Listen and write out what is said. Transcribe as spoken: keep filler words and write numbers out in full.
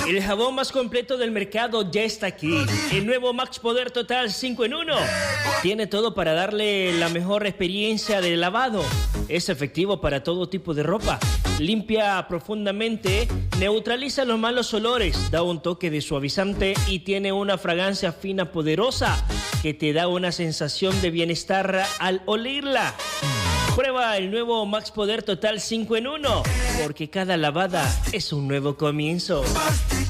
El jabón más completo del mercado ya está aquí. El nuevo Max Poder Total cinco en uno. Tiene todo para darle la mejor experiencia de lavado. Es efectivo para todo tipo de ropa. Limpia profundamente, neutraliza los malos olores, da un toque de suavizante y tiene una fragancia fina poderosa que te da una sensación de bienestar al olerla. Prueba el nuevo Max Poder Total cinco en uno, porque cada lavada es un nuevo comienzo.